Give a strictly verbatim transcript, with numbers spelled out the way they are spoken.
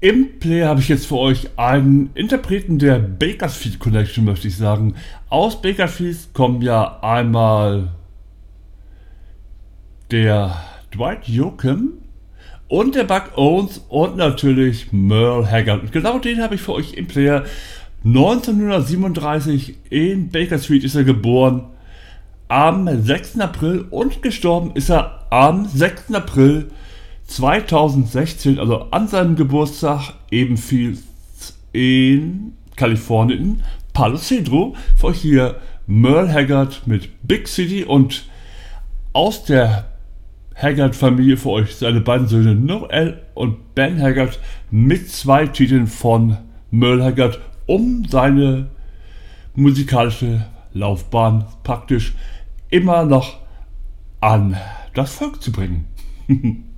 Im Player habe ich jetzt für euch einen Interpreten der Bakersfield Connection, möchte ich sagen. Aus Bakersfield kommen ja einmal der Dwight Yoakam und der Buck Owens und natürlich Merle Haggard. Und genau den habe ich für euch im Player. neunzehnhundertsiebenunddreißig in Bakersfield ist er geboren, am sechsten April, und gestorben ist er am sechsten April zweitausendsechzehn, also an seinem Geburtstag, ebenfalls in Kalifornien, Palo Cedro. Für euch hier Merle Haggard mit Big City und aus der Haggard-Familie für euch seine beiden Söhne Noel und Ben Haggard mit zwei Titeln von Merle Haggard, um seine musikalische Laufbahn praktisch immer noch an das Volk zu bringen.